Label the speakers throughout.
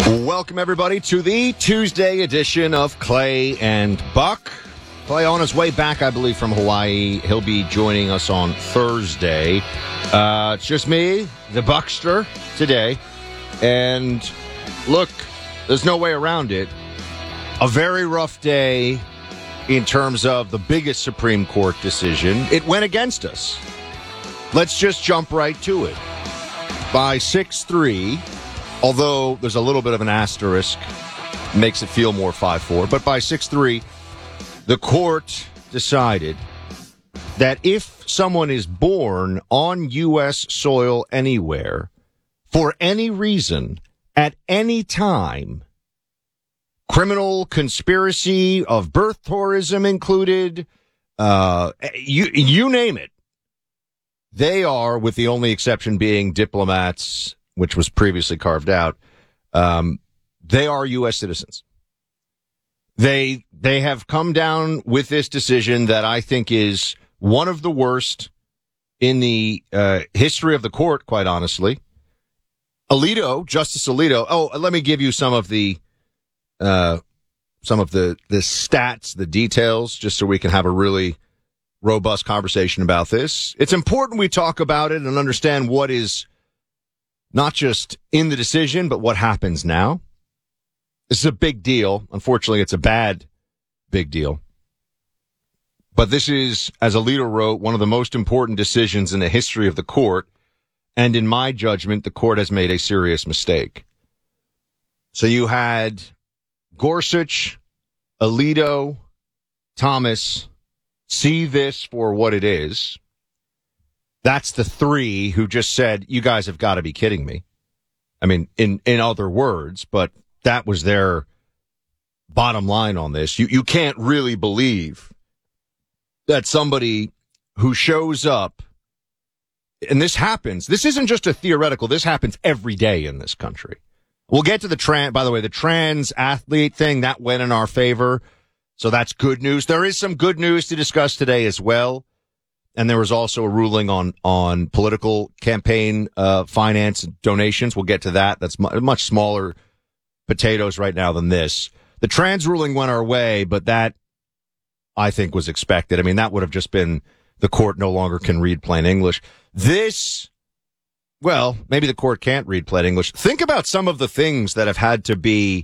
Speaker 1: Welcome, everybody, to the Tuesday edition of Clay and Buck. Clay on his way back, I believe, from Hawaii. He'll be joining us on Thursday. It's just me, the Buckster, today. And look, there's no way around it. A very rough day in terms of the biggest Supreme Court decision. It went against us. Let's just jump right to it. By 6-3, although there's a little bit of an asterisk, makes it feel more 5-4, but by 6-3, the court decided that if someone is born on U.S. soil anywhere, for any reason, at any time, criminal conspiracy of birth tourism included, you name it, they are, with the only exception being diplomats, which was previously carved out, they are U.S. citizens. They have come down with this decision that I think is one of the worst in the history of the court, quite honestly. Justice Alito. Oh, let me give you some of the stats, the details, just so we can have a really robust conversation about this. It's important we talk about it and understand what is not just in the decision, but what happens now. This is a big deal. Unfortunately, it's a bad big deal. But this is, as Alito wrote, one of the most important decisions in the history of the court. And in my judgment, the court has made a serious mistake. So you had Gorsuch, Alito, Thomas see this for what it is. That's the three who just said, you guys have got to be kidding me. I mean, in other words, but that was their bottom line on this. You can't really believe that somebody who shows up, and this happens, this isn't just a theoretical, this happens every day in this country. We'll get to the trans athlete thing, that went in our favor. So that's good news. There is some good news to discuss today as well. And there was also a ruling on political campaign finance donations. We'll get to that. That's much smaller potatoes right now than this. The trans ruling went our way, but that, I think, was expected. I mean, that would have just been the court no longer can read plain English. This, well, maybe the court can't read plain English. Think about some of the things that have had to be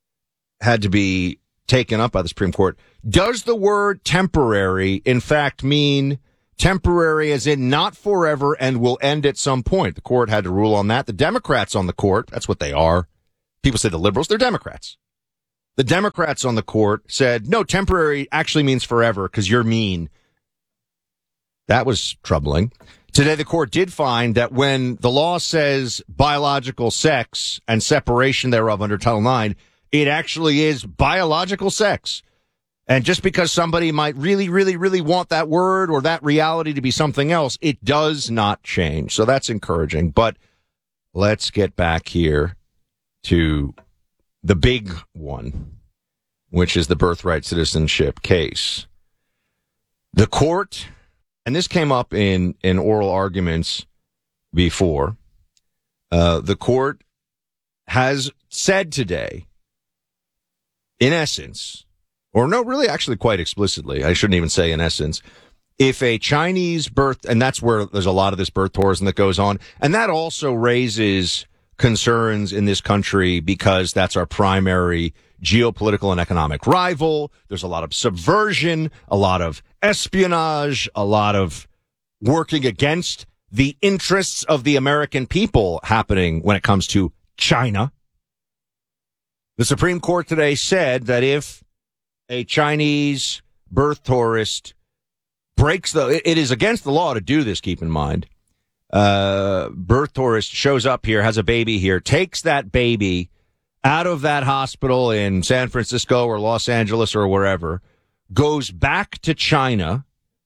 Speaker 1: taken up by the Supreme Court. Does the word temporary, in fact, mean temporary as in not forever and will end at some point? The court had to rule on that. The Democrats on the court, that's what they are. People say the liberals, they're Democrats. The Democrats on the court said, no, temporary actually means forever because you're mean. That was troubling. Today, the court did find that when the law says biological sex and separation thereof under Title IX, it actually is biological sex. And just because somebody might really, really, really want that word or that reality to be something else, it does not change. So that's encouraging. But let's get back here to the big one, which is the birthright citizenship case. The court, and this came up in oral arguments before, the court has said today, in essence, or no, really actually quite explicitly, I shouldn't even say in essence, if a Chinese birth, and that's where there's a lot of this birth tourism that goes on, and that also raises concerns in this country because that's our primary geopolitical and economic rival. There's a lot of subversion, a lot of espionage, a lot of working against the interests of the American people happening when it comes to China. The Supreme Court today said that if a Chinese birth tourist breaks it is against the law to do this, keep in mind. Birth tourist shows up here, has a baby here, takes that baby out of that hospital in San Francisco or Los Angeles or wherever, goes back to China.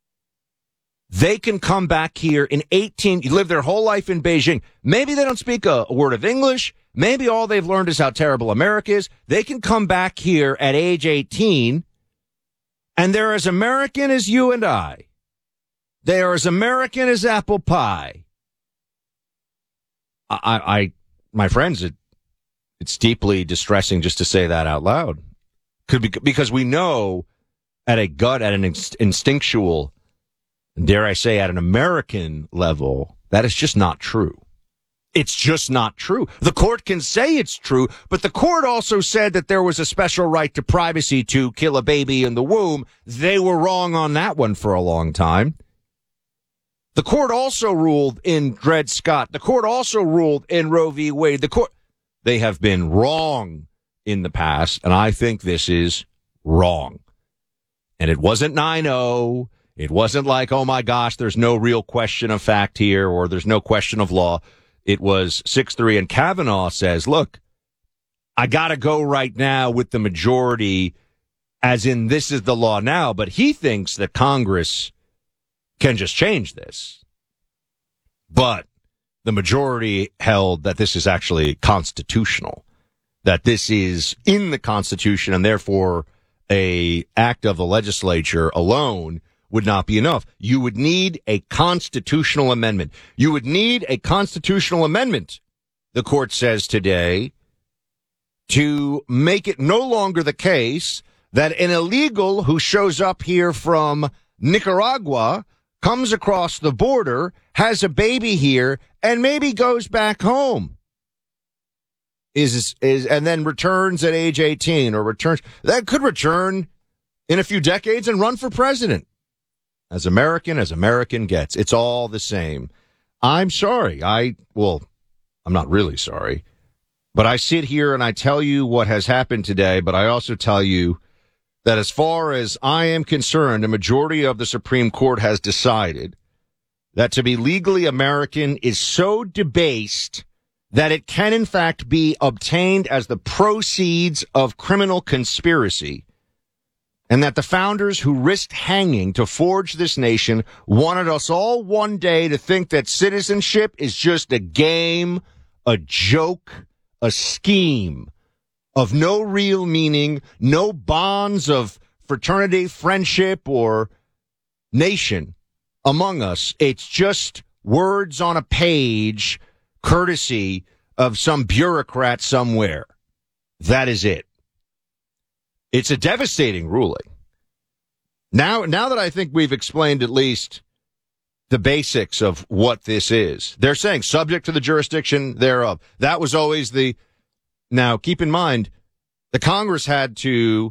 Speaker 1: They can come back here in live their whole life in Beijing. Maybe they don't speak a word of English. Maybe all they've learned is how terrible America is. They can come back here at age 18, and they're as American as you and I. They are as American as apple pie. My friends, It's deeply distressing just to say that out loud. Could be because we know at a gut, at an instinctual, dare I say, at an American level, that is just not true. It's just not true. The court can say it's true, but the court also said that there was a special right to privacy to kill a baby in the womb. They were wrong on that one for a long time. The court also ruled in Dred Scott. The court also ruled in Roe v. Wade. They have been wrong in the past, and I think this is wrong. And it wasn't 9-0. It wasn't like, oh my gosh, there's no real question of fact here, or there's no question of law. It was 6-3, and Kavanaugh says, look, I got to go right now with the majority, as in this is the law now, but he thinks that Congress can just change this. But the majority held that this is actually constitutional, that this is in the Constitution, and therefore a act of the legislature alone would not be enough. You would need a constitutional amendment. You would need a constitutional amendment, the court says today, to make it no longer the case that an illegal who shows up here from Nicaragua, comes across the border, has a baby here, and maybe goes back home, and then returns at age 18, or returns, that could return in a few decades and run for president. As American gets. It's all the same. I'm sorry. I'm not really sorry. But I sit here and I tell you what has happened today, but I also tell you that as far as I am concerned, a majority of the Supreme Court has decided that to be legally American is so debased that it can in fact be obtained as the proceeds of criminal conspiracy, and that the founders who risked hanging to forge this nation wanted us all one day to think that citizenship is just a game, a joke, a scheme of no real meaning, no bonds of fraternity, friendship, or nation among us. It's just words on a page, courtesy of some bureaucrat somewhere. That is it. It's a devastating ruling. Now that I think we've explained at least the basics of what this is, they're saying subject to the jurisdiction thereof. That was always now keep in mind, the Congress had to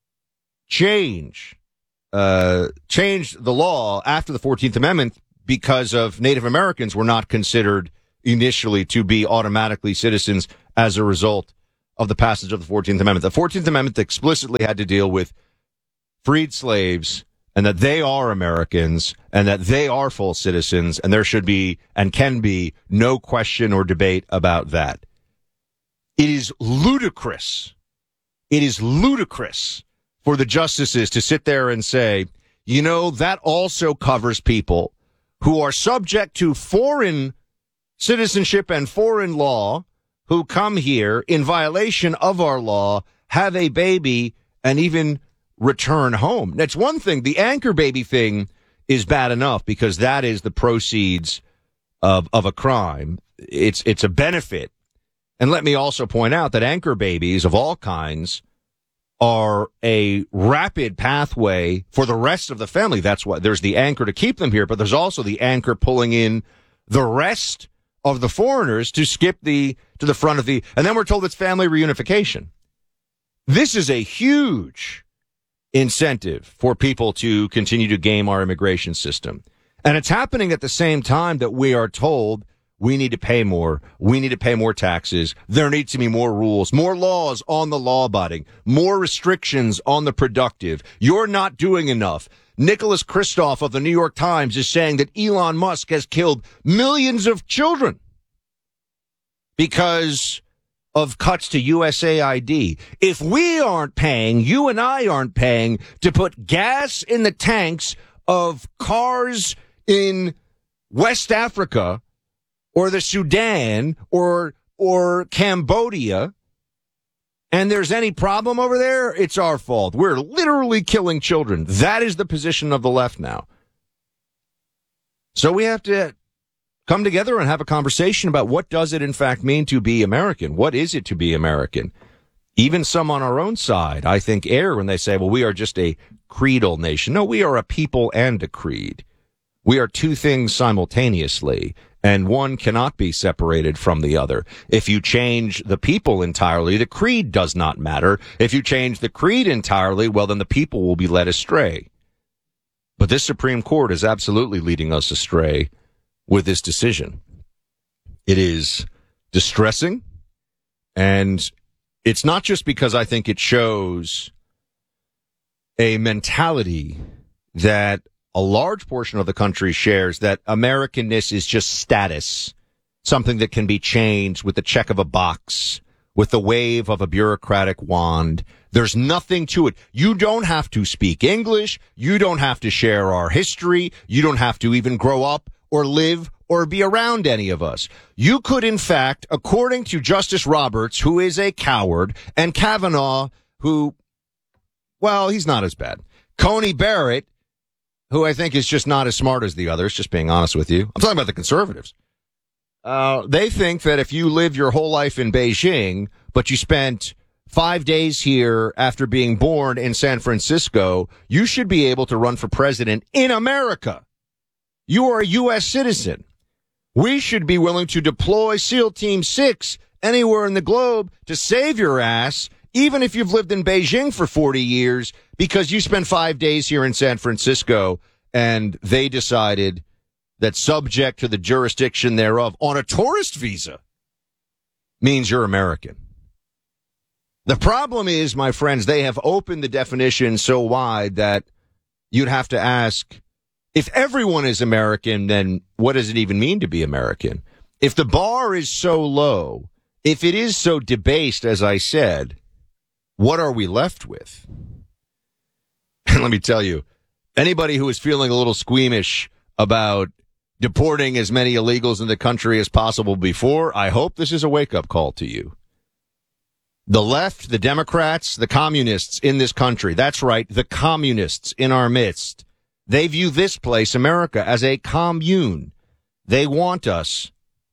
Speaker 1: change the law after the 14th Amendment because of Native Americans were not considered initially to be automatically citizens as a result of the passage of the 14th Amendment. The 14th Amendment explicitly had to deal with freed slaves and that they are Americans and that they are full citizens, and there should be and can be no question or debate about that. It is ludicrous. It is ludicrous for the justices to sit there and say, that also covers people who are subject to foreign citizenship and foreign law, who come here in violation of our law, have a baby, and even return home. That's one thing. The anchor baby thing is bad enough because that is the proceeds of a crime. It's a benefit. And let me also point out that anchor babies of all kinds are a rapid pathway for the rest of the family. That's why there's the anchor to keep them here, but there's also the anchor pulling in the rest of the foreigners to skip to the front of and then we're told it's family reunification. This is a huge incentive for people to continue to game our immigration system. And it's happening at the same time that we are told we need to pay more. We need to pay more taxes. There needs to be more rules, more laws on the law-abiding, more restrictions on the productive. You're not doing enough. Nicholas Kristof of the New York Times is saying that Elon Musk has killed millions of children because of cuts to USAID. If we aren't paying, you and I aren't paying to put gas in the tanks of cars in West Africa or the Sudan or Cambodia, and there's any problem over there, it's our fault. We're literally killing children. That is the position of the left now. So we have to come together and have a conversation about what does it in fact mean to be American? What is it to be American? Even some on our own side, I think, err when they say, well, we are just a creedal nation. No, we are a people and a creed. We are two things simultaneously, and one cannot be separated from the other. If you change the people entirely, the creed does not matter. If you change the creed entirely, well, then the people will be led astray. But this Supreme Court is absolutely leading us astray with this decision. It is distressing, and it's not just because I think it shows a mentality that a large portion of the country shares, that Americanness is just status, something that can be changed with the check of a box, with the wave of a bureaucratic wand. There's nothing to it. You don't have to speak English. You don't have to share our history. You don't have to even grow up or live or be around any of us. You could, in fact, according to Justice Roberts, who is a coward, and Kavanaugh, who, well, he's not as bad. Coney Barrett, who I think is just not as smart as the others, just being honest with you. I'm talking about the conservatives. They think that if you live your whole life in Beijing, but you spent 5 days here after being born in San Francisco, you should be able to run for president in America. You are a U.S. citizen. We should be willing to deploy SEAL Team 6 anywhere in the globe to save your ass, even if you've lived in Beijing for 40 years, because you spent 5 days here in San Francisco and they decided that subject to the jurisdiction thereof on a tourist visa means you're American. The problem is, my friends, they have opened the definition so wide that you'd have to ask, if everyone is American, then what does it even mean to be American? If the bar is so low, if it is so debased, as I said, what are we left with? And let me tell you, anybody who is feeling a little squeamish about deporting as many illegals in the country as possible before, I hope this is a wake-up call to you. The left, the Democrats, the communists in this country, that's right, the communists in our midst, they view this place, America, as a commune. They want us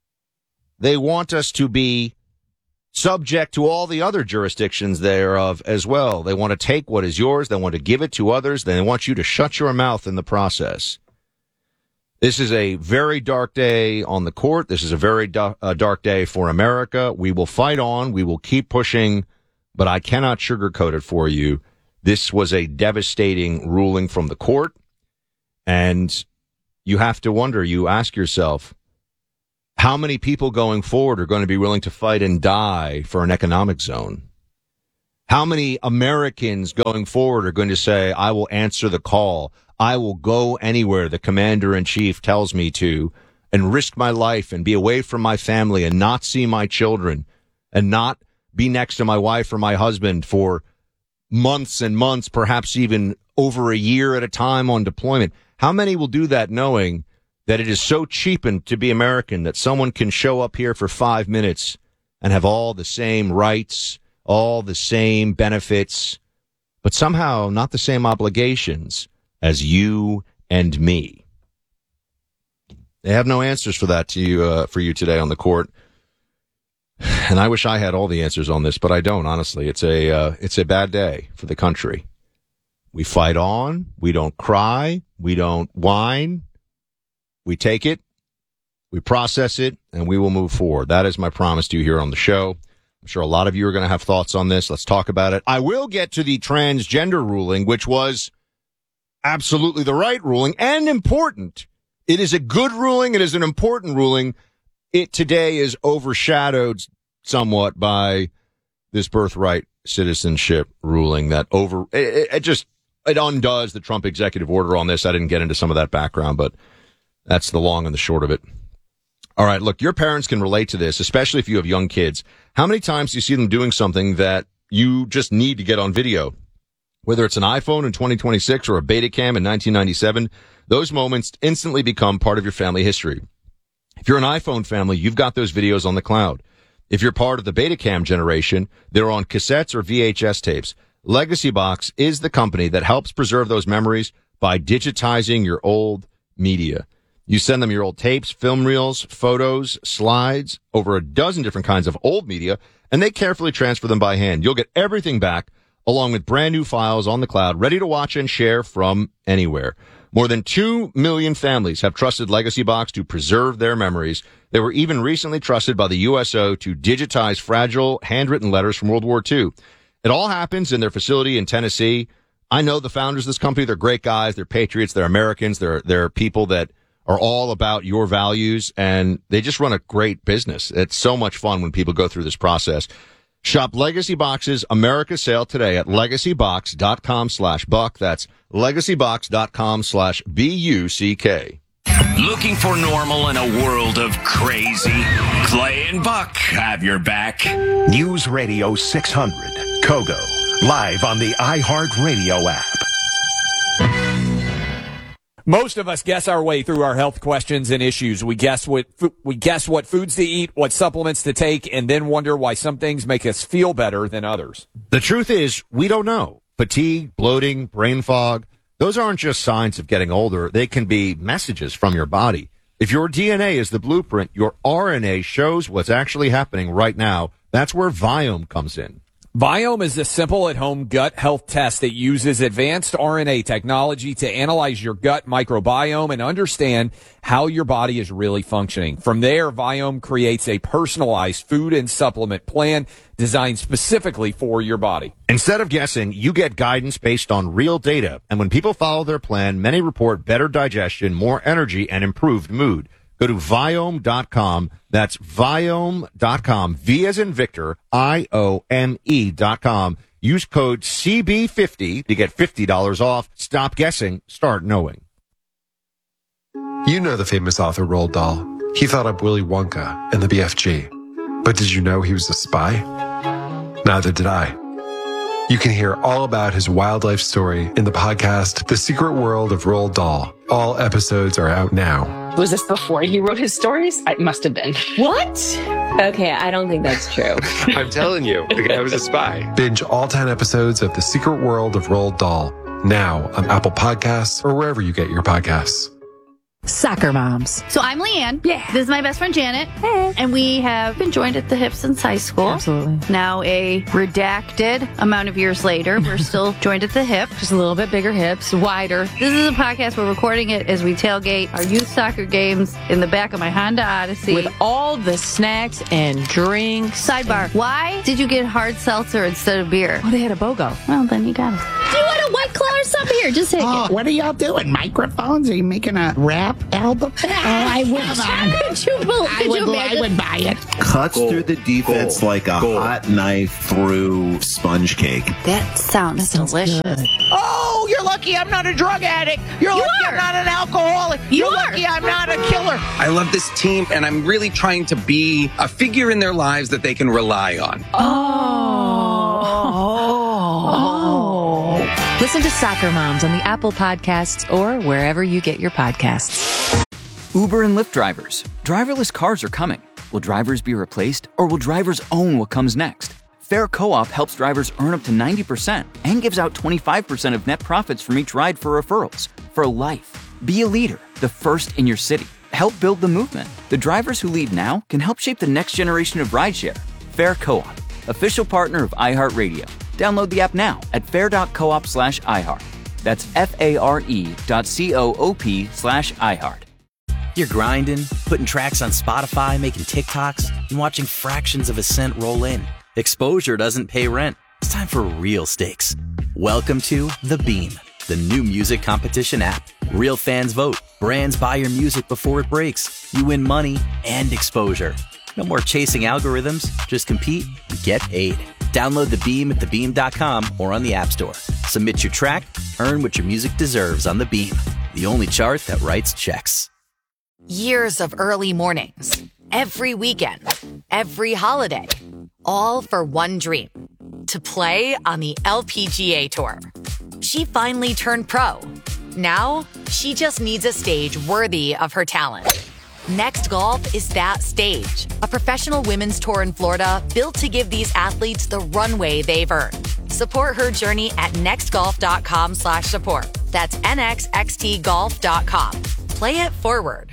Speaker 1: to be subject to all the other jurisdictions thereof as well. They want to take what is yours. They want to give it to others. They want you to shut your mouth in the process. This is a very dark day on the court. This is a very dark day for America. We will fight on. We will keep pushing, but I cannot sugarcoat it for you. This was a devastating ruling from the court. And you have to wonder, you ask yourself, how many people going forward are going to be willing to fight and die for an economic zone? How many Americans going forward are going to say, I will answer the call. I will go anywhere the commander-in-chief tells me to and risk my life and be away from my family and not see my children and not be next to my wife or my husband for months and months, perhaps even over a year at a time on deployment? How many will do that knowing that it is so cheapened to be American that someone can show up here for 5 minutes and have all the same rights, all the same benefits, but somehow not the same obligations as you and me? They have no answers for that to you, for you today on the court. And I wish I had all the answers on this, but I don't, honestly. It's a bad day for the country. We fight on. We don't cry. We don't whine. We take it. We process it, and we will move forward. That is my promise to you here on the show. I'm sure a lot of you are going to have thoughts on this. Let's talk about it. I will get to the transgender ruling, which was absolutely the right ruling and important. It is a good ruling. It is an important ruling. It today is overshadowed somewhat by this birthright citizenship ruling that it undoes the Trump executive order on this. I didn't get into some of that background, but that's the long and the short of it. All right, look, your parents can relate to this, especially if you have young kids. How many times do you see them doing something that you just need to get on video? Whether it's an iPhone in 2026 or a Betacam in 1997, those moments instantly become part of your family history. If you're an iPhone family, you've got those videos on the cloud. If you're part of the Betacam generation, they're on cassettes or VHS tapes. Legacy Box is the company that helps preserve those memories by digitizing your old media. You send them your old tapes, film reels, photos, slides, over a dozen different kinds of old media, and they carefully transfer them by hand. You'll get everything back, along with brand new files on the cloud, ready to watch and share from anywhere. More than 2 million families have trusted Legacy Box to preserve their memories. They were even recently trusted by the USO to digitize fragile handwritten letters from World War II. It all happens in their facility in Tennessee. I know the founders of this company. They're great guys. They're patriots. They're Americans. They're people that are all about your values, and they just run a great business. It's so much fun when people go through this process. Shop Legacy Box's America sale today at legacybox.com/buck. That's legacybox.com/BUCK.
Speaker 2: Looking for normal in a world of crazy? Clay and Buck have your back.
Speaker 3: News Radio 600, Kogo, live on the iHeartRadio app.
Speaker 4: Most of us guess our way through our health questions and issues. We guess what foods to eat, what supplements to take, and then wonder why some things make us feel better than others.
Speaker 1: The truth is, we don't know. Fatigue, bloating, brain fog, those aren't just signs of getting older. They can be messages from your body. If your DNA is the blueprint, your RNA shows what's actually happening right now. That's where Viome comes in.
Speaker 4: Viome is a simple at-home gut health test that uses advanced RNA technology to analyze your gut microbiome and understand how your body is really functioning. From there, Viome creates a personalized food and supplement plan designed specifically for your body.
Speaker 1: Instead of guessing, you get guidance based on real data. And when people follow their plan, many report better digestion, more energy, and improved mood. Go to Viome.com. That's Viome.com. V as in Victor, IOME.com. Use code CB50 to get $50 off. Stop guessing. Start knowing.
Speaker 5: You know the famous author Roald Dahl. He thought up Willy Wonka and the BFG. But did you know he was a spy? Neither did I. You can hear all about his wildlife story in the podcast, The Secret World of Roald Dahl. All episodes are out now.
Speaker 6: Was this before he wrote his stories? It must have been.
Speaker 7: What? Okay, I don't think that's true.
Speaker 8: I'm telling you, the guy was a spy.
Speaker 5: Binge all 10 episodes of The Secret World of Roald Dahl now on Apple Podcasts or wherever you get your podcasts.
Speaker 9: Soccer moms.
Speaker 10: So I'm Leanne.
Speaker 9: Yeah.
Speaker 10: This is my best friend Janet.
Speaker 9: Hey.
Speaker 10: And we have been joined at the hip since high school.
Speaker 9: Absolutely.
Speaker 10: Now a redacted amount of years later, we're still joined at the hip.
Speaker 9: Just a little bit bigger hips, wider.
Speaker 10: This is a podcast. We're recording it as we tailgate our youth soccer games in the back of my Honda Odyssey.
Speaker 9: With all the snacks and drinks.
Speaker 10: Sidebar. Why did you get hard seltzer instead of beer?
Speaker 9: Oh, they had a BOGO.
Speaker 10: Well, then you got it.
Speaker 11: Do you want a White Claw or something? Here, just take it.
Speaker 12: What are y'all doing? Microphones? Are you making a rap album?
Speaker 11: I would.
Speaker 12: I would buy it.
Speaker 13: Cuts through the defense like a hot knife through sponge cake.
Speaker 10: That sounds delicious.
Speaker 12: Good. Oh, you're lucky I'm not a drug addict. You're lucky I'm not an alcoholic. You're lucky I'm not a killer.
Speaker 8: I love this team, and I'm really trying to be a figure in their lives that they can rely on.
Speaker 9: Listen to Soccer Moms on the Apple Podcasts or wherever you get your podcasts.
Speaker 14: Uber and Lyft drivers. Driverless cars are coming. Will drivers be replaced, or will drivers own what comes next? Fair Co-op helps drivers earn up to 90% and gives out 25% of net profits from each ride for referrals. For life. Be a leader, the first in your city. Help build the movement. The drivers who lead now can help shape the next generation of rideshare. Fair Co-op, official partner of iHeartRadio. Download the app now at fair.coop/iHeart. That's FARE.coop/iHeart.
Speaker 15: You're grinding, putting tracks on Spotify, making TikToks, and watching fractions of a cent roll in. Exposure doesn't pay rent. It's time for real stakes. Welcome to The Beam, the new music competition app. Real fans vote. Brands buy your music before it breaks. You win money and exposure. No more chasing algorithms. Just compete and get paid. Download The Beam at thebeam.com or on the App Store. Submit your track, earn what your music deserves on The Beam, the only chart that writes checks.
Speaker 16: Years of early mornings, every weekend, every holiday, all for one dream, to play on the LPGA Tour. She finally turned pro. Now, she just needs a stage worthy of her talent. Next Golf is that stage, a professional women's tour in Florida built to give these athletes the runway they've earned. Support her journey at nextgolf.com/support. That's nxxtgolf.com. Play it forward.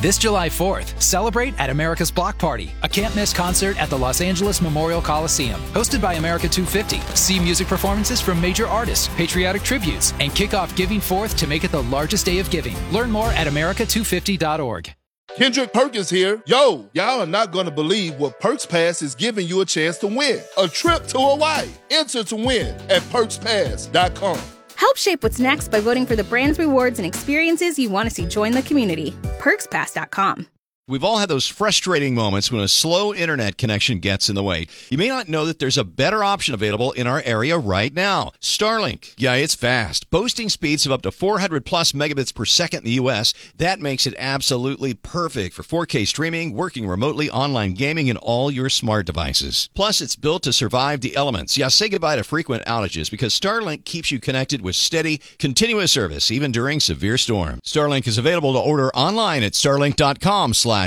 Speaker 17: This July 4th, celebrate at America's Block Party, a can't-miss concert at the Los Angeles Memorial Coliseum. Hosted by America 250, see music performances from major artists, patriotic tributes, and kick off Giving Forth to make it the largest day of giving. Learn more at america250.org.
Speaker 18: Kendrick Perkins here. Yo, y'all are not going to believe what Perks Pass is giving you a chance to win. A trip to Hawaii. Enter to win at PerksPass.com.
Speaker 19: Help shape what's next by voting for the brands, rewards, and experiences you want to see join the community. PerksPass.com.
Speaker 20: We've all had those frustrating moments when a slow internet connection gets in the way. You may not know that there's a better option available in our area right now. Starlink. Yeah, it's fast. Boasting speeds of up to 400 plus megabits per second in the U.S. That makes it absolutely perfect for 4K streaming, working remotely, online gaming, and all your smart devices. Plus, it's built to survive the elements. Yeah, say goodbye to frequent outages because Starlink keeps you connected with steady, continuous service, even during severe storms. Starlink is available to order online at starlink.com/radio.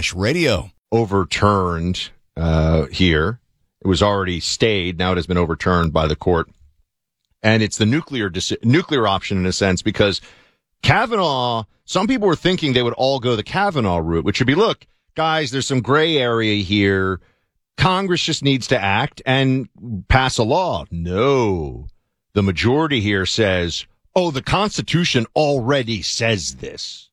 Speaker 1: Overturned here. It was already stayed. Now it has been overturned by the court. And it's the nuclear option in a sense because Kavanaugh, some people were thinking they would all go the Kavanaugh route, which would be, look, guys, there's some gray area here. Congress just needs to act and pass a law. No. The majority here says, oh, the Constitution already says this.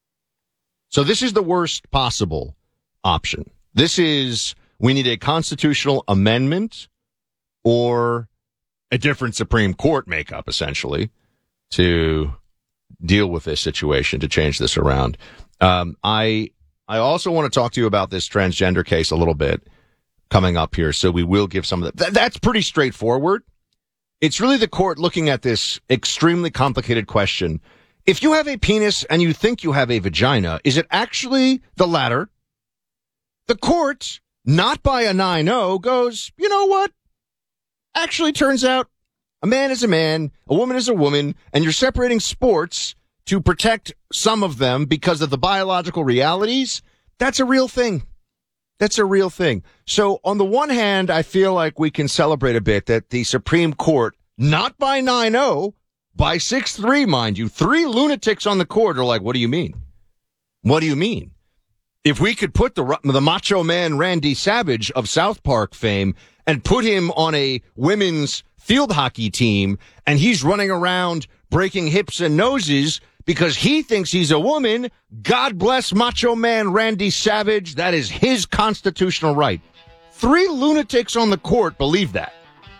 Speaker 1: So this is the worst possible option. This is, we need a constitutional amendment or a different Supreme Court makeup, essentially, to deal with this situation, to change this around. I also want to talk to you about this transgender case a little bit coming up here, so we will give some of that. That's pretty straightforward. It's really the court looking at this extremely complicated question. If you have a penis and you think you have a vagina, is it actually the latter? The court, not by a 9-0, goes, you know what? Actually, turns out a man is a man, a woman is a woman, and you're separating sports to protect some of them because of the biological realities. That's a real thing. That's a real thing. So on the one hand, I feel like we can celebrate a bit that the Supreme Court, not by 9-0, by 6-3, mind you, 3 lunatics on the court are like, what do you mean? What do you mean? If we could put the macho man Randy Savage of South Park fame and put him on a women's field hockey team and he's running around breaking hips and noses because he thinks he's a woman, God bless macho man Randy Savage. That is his constitutional right. 3 lunatics on the court believe that.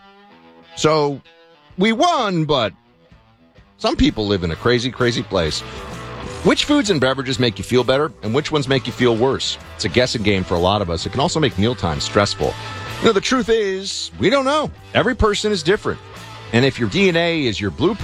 Speaker 1: So we won, but some people live in a crazy, crazy place. Which foods and beverages make you feel better, and which ones make you feel worse? It's a guessing game for a lot of us. It can also make mealtime stressful. You know, the truth is, we don't know. Every person is different. And if your DNA is your blueprint,